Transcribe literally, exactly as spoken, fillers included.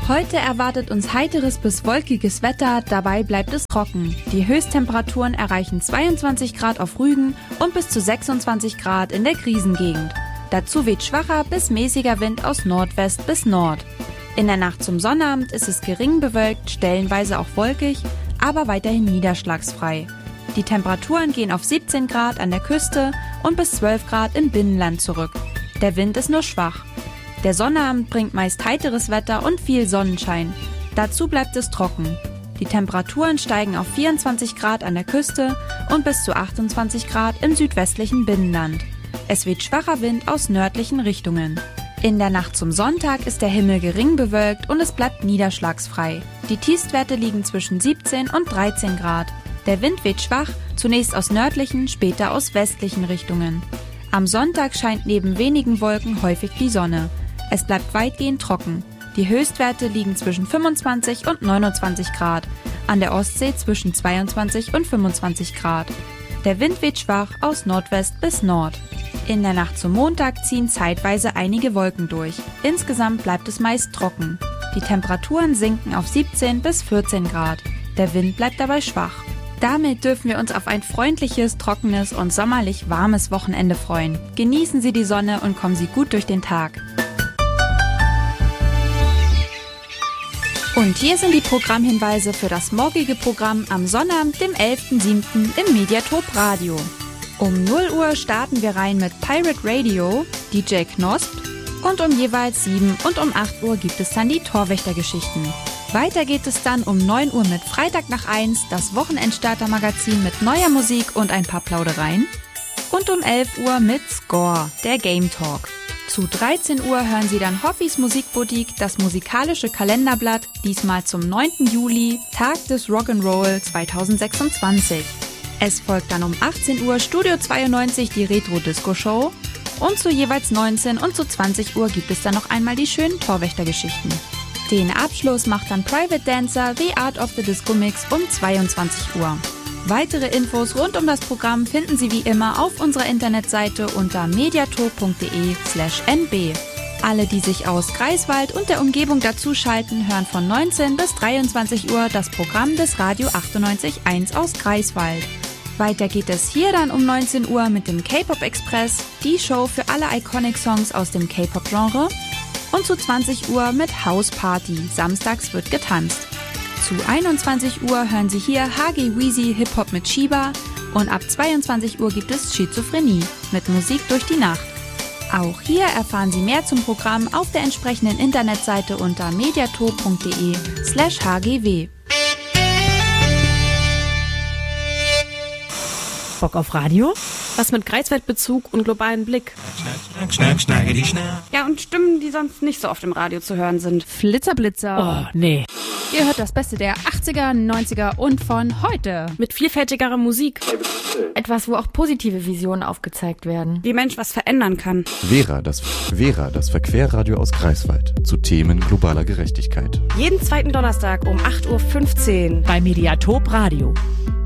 Heute erwartet uns heiteres bis wolkiges Wetter, dabei bleibt es trocken. Die Höchsttemperaturen erreichen zweiundzwanzig Grad auf Rügen und bis zu sechsundzwanzig Grad in der Krisengegend. Dazu weht schwacher bis mäßiger Wind aus Nordwest bis Nord. In der Nacht zum Sonnabend ist es gering bewölkt, stellenweise auch wolkig, aber weiterhin niederschlagsfrei. Die Temperaturen gehen auf siebzehn Grad an der Küste und bis zwölf Grad im Binnenland zurück. Der Wind ist nur schwach. Der Sonnabend bringt meist heiteres Wetter und viel Sonnenschein. Dazu bleibt es trocken. Die Temperaturen steigen auf vierundzwanzig Grad an der Küste und bis zu achtundzwanzig Grad im südwestlichen Binnenland. Es weht schwacher Wind aus nördlichen Richtungen. In der Nacht zum Sonntag ist der Himmel gering bewölkt und es bleibt niederschlagsfrei. Die Tiefstwerte liegen zwischen siebzehn und dreizehn Grad. Der Wind weht schwach, zunächst aus nördlichen, später aus westlichen Richtungen. Am Sonntag scheint neben wenigen Wolken häufig die Sonne. Es bleibt weitgehend trocken. Die Höchstwerte liegen zwischen fünfundzwanzig und neunundzwanzig Grad, an der Ostsee zwischen zweiundzwanzig und fünfundzwanzig Grad. Der Wind weht schwach aus Nordwest bis Nord. In der Nacht zum Montag ziehen zeitweise einige Wolken durch. Insgesamt bleibt es meist trocken. Die Temperaturen sinken auf siebzehn bis vierzehn Grad. Der Wind bleibt dabei schwach. Damit dürfen wir uns auf ein freundliches, trockenes und sommerlich warmes Wochenende freuen. Genießen Sie die Sonne und kommen Sie gut durch den Tag. Und hier sind die Programmhinweise für das morgige Programm am Sonnabend, dem elften siebten im Mediatop Radio. Um null Uhr starten wir rein mit Pirate Radio, D J Knosp und um jeweils sieben und um acht Uhr gibt es dann die Torwächtergeschichten. Weiter geht es dann um neun Uhr mit Freitag nach eins, das Wochenendstarter-Magazin mit neuer Musik und ein paar Plaudereien. Und um elf Uhr mit Score, der Game Talk. Zu dreizehn Uhr hören Sie dann Hoffis Musikboutique, das musikalische Kalenderblatt, diesmal zum neunten Juli, Tag des Rock'n'Roll zweitausendsechsundzwanzig. Es folgt dann um achtzehn Uhr Studio zweiundneunzig die Retro-Disco-Show und zu jeweils neunzehn und zu zwanzig Uhr gibt es dann noch einmal die schönen Torwächtergeschichten. Den Abschluss macht dann Private Dancer The Art of the Disco Mix um zweiundzwanzig Uhr. Weitere Infos rund um das Programm finden Sie wie immer auf unserer Internetseite unter mediatop.de slash nb. Alle, die sich aus Greifswald und der Umgebung dazuschalten, hören von neunzehn bis dreiundzwanzig Uhr das Programm des Radio achtundneunzig Komma eins aus Greifswald. Weiter geht es hier dann um neunzehn Uhr mit dem K-Pop Express, die Show für alle Iconic-Songs aus dem K-Pop-Genre. Und zu zwanzig Uhr mit House Party, samstags wird getanzt. Zu einundzwanzig Uhr hören Sie hier Hagi Weezy Hip-Hop mit Shiba und ab zweiundzwanzig Uhr gibt es Schizophrenie mit Musik durch die Nacht. Auch hier erfahren Sie mehr zum Programm auf der entsprechenden Internetseite unter mediatop.de slash hgw. Bock auf Radio? Was mit Greifswald-Bezug und globalen Blick. Schnack, schnack, schnack, schnack. Ja, und Stimmen, die sonst nicht so oft im Radio zu hören sind. Flitzer-Blitzer. Oh, nee. Ihr hört das Beste der achtziger, neunziger und von heute. Mit vielfältigerer Musik. Etwas, wo auch positive Visionen aufgezeigt werden. Wie Mensch was verändern kann. Vera, das, Vera, das Verquerradio aus Greifswald. Zu Themen globaler Gerechtigkeit. Jeden zweiten Donnerstag um acht Uhr fünfzehn. Bei Mediatop Radio.